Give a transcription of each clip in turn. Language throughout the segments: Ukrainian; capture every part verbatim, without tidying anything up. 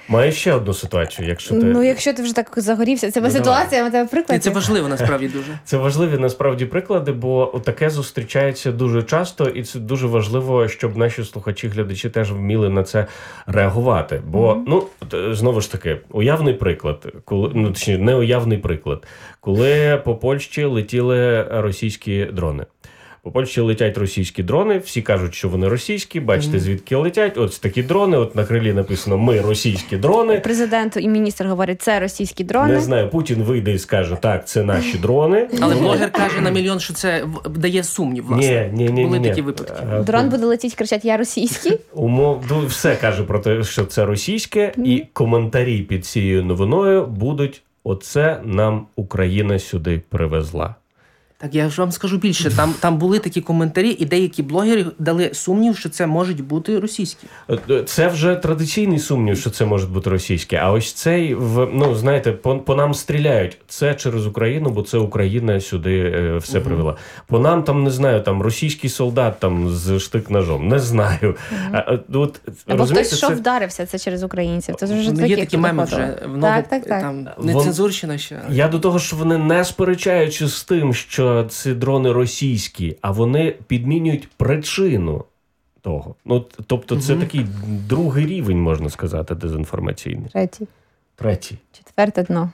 Маю ще одну ситуацію, якщо ти... Ну, якщо ти вже так загорівся, це ну, ситуація, на тебе приклади. Це важливо, насправді, дуже. Це важливі, насправді, приклади, бо таке зустрічається дуже часто, і це дуже важливо, щоб наші слухачі-глядачі теж вміли на це реагувати. Бо, mm-hmm. ну, знову ж таки, уявний приклад, коли, ну, точніше, неуявний приклад, коли по Польщі летіли російські дрони. По Польщі летять російські дрони, всі кажуть, що вони російські, бачите, звідки летять, ось такі дрони, от на крилі написано «Ми російські дрони». Президент і міністр говорять, це російські дрони. Не знаю, Путін вийде і скаже, так, це наші дрони. Але блогер каже на мільйон, що це дає сумнів, власне. Ні, ні, ні, Були ні, такі ні. випадки. Дрон буде летіти, кричать, я російський. Умов, все каже про те, що це російське, і коментарі під цією новиною будуть «Оце нам Україна сюди привезла». Так, я ж вам скажу більше, там, там були такі коментарі, і деякі блогери дали сумнів, що це можуть бути російські. Це вже традиційний сумнів, що це може бути російське. А ось цей, в, ну, знаєте, по, по нам стріляють. Це через Україну, бо це Україна сюди е, все uh-huh. привела. По нам, там, не знаю, там російський солдат там з штик-ножом. Не знаю. Uh-huh. А, от, Або хтось що це... вдарився, це через українців. Це вже ну, є такі меми вже. В ново, так, так, так. Там нецензурщина ще. Я до того, що вони не сперечаючи з тим, що ці дрони російські, а вони підмінюють причину того. Ну, тобто це угу. такий другий рівень, можна сказати, дезінформаційний. Третій. Третій. Четверте дно.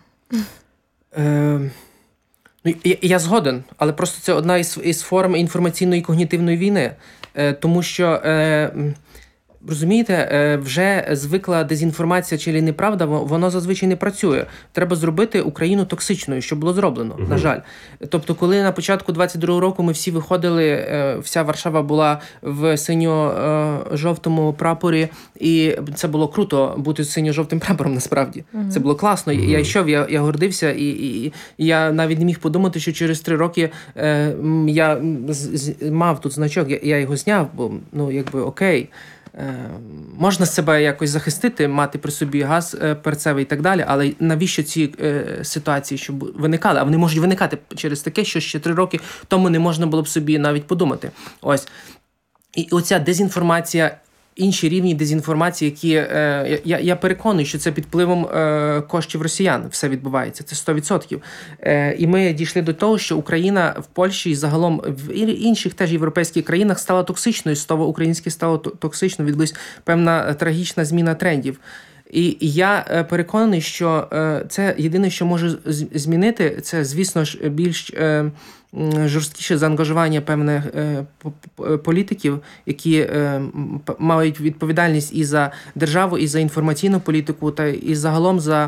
Е, ну, я, я згоден, але просто це одна із, із форм інформаційної когнітивної війни. Е, тому що... Е, Розумієте, вже звикла дезінформація чи неправда, воно зазвичай не працює. Треба зробити Україну токсичною, що було зроблено, угу. на жаль. Тобто, коли на початку двадцять другого року ми всі виходили, вся Варшава була в синьо-жовтому прапорі, і це було круто бути синьо-жовтим прапором, насправді. Угу. Це було класно. Угу. Я йшов, я, я гордився, і, і, і я навіть не міг подумати, що через три роки е, я з, мав тут значок, я, я його зняв, бо, ну, якби, окей. Можна себе якось захистити, мати при собі газ перцевий і так далі, але навіщо ці е, ситуації, щоб виникали? А вони можуть виникати через таке, що ще три роки тому не можна було б собі навіть подумати. Ось. І оця дезінформація, інші рівні дезінформації, які, е, я, я переконаний, що це під впливом е, коштів росіян все відбувається, це сто відсотків. Е, і ми дійшли до того, що Україна в Польщі і загалом в інших теж європейських країнах стала токсичною, слово українське стало токсично, відбулась певна трагічна зміна трендів. І я переконаний, що це єдине, що може змінити, це, звісно ж, більш жорсткіше заангажування певних політиків, які мають відповідальність і за державу, і за інформаційну політику, та і загалом за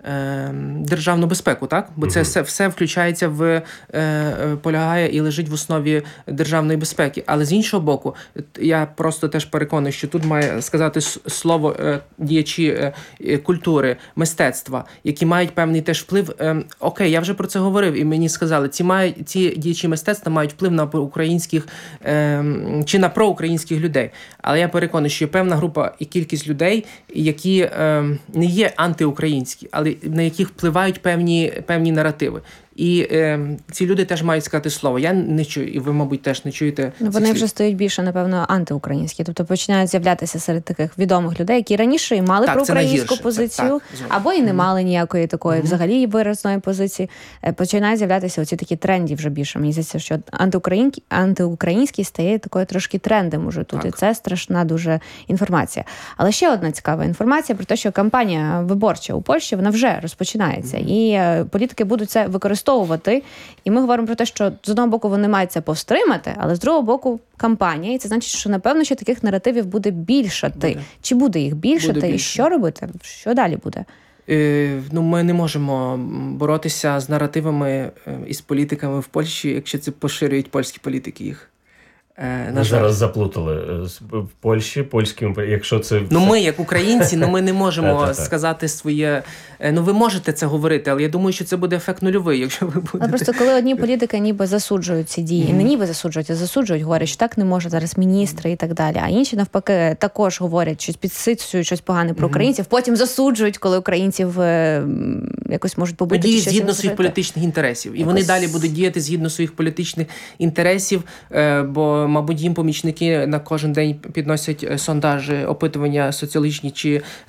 державну безпеку, так? Бо це все, все включається в, е, полягає і лежить в основі державної безпеки. Але з іншого боку, я просто теж переконаний, що тут має сказати слово е, діячі е, культури, мистецтва, які мають певний теж вплив. Е, окей, я вже про це говорив, і мені сказали, ці, мають, ці діячі мистецтва мають вплив на українських е, чи на проукраїнських людей. Але я переконаний, що є певна група і кількість людей, які е, не є антиукраїнські, але на яких впливають певні, певні наративи. І е, ці люди теж мають сказати слово. Я не чую, і ви, мабуть, теж не чуєте. Ну, вони вже стають більше, напевно, антиукраїнські. Тобто починають з'являтися серед таких відомих людей, які раніше і мали так, проукраїнську позицію, це, так, або і не мали ніякої такої, mm-hmm. взагалі, виразної позиції. Починають з'являтися оці такі тренди вже більше. Мені здається, що антиукраїнський, антиукраїнський стає такою трошки трендом уже тут. Так. І це страшна дуже інформація. Але ще одна цікава інформація про те, що кампанія виборча у Польщі, вона вже розпочинається. Mm-hmm. І політики будуть це використовувати. І ми говоримо про те, що з одного боку вони мають це повстримати, але з другого боку кампанія. І це значить, що напевно, що таких наративів буде більшати. Буде. Чи буде їх більшати? Буде більше. І що робити? Що далі буде? Е, ну, ми не можемо боротися з наративами і з політиками в Польщі, якщо це поширюють польські політики їх. Ми зараз заплутали в Польщі, польським, якщо це... Ну ми, як українці, ну ми не можемо сказати своє... Ну ви можете це говорити, але я думаю, що це буде ефект нульовий, якщо ви будете... Але просто коли одні політики ніби засуджують ці дії, mm-hmm. не ніби засуджують, а засуджують, говорять, що так не може зараз міністри і так далі, а інші навпаки також говорять, щось підсицюють, щось погане про mm-hmm. українців, потім засуджують, коли українців е, якось можуть побити. Діють згідно своїх політичних інтересів. І якось... вони далі будуть діяти згідно своїх політичних інтересів, е, бо мабуть, їм помічники на кожен день підносять сондажі, опитування соціологічні чи